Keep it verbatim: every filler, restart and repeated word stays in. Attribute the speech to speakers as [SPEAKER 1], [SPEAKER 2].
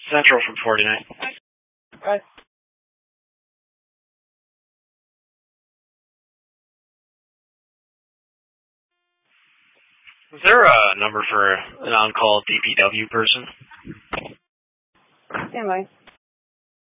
[SPEAKER 1] Central from forty-nine.
[SPEAKER 2] Bye.
[SPEAKER 1] Is there a number for an on-call D P W person?
[SPEAKER 2] Stand by.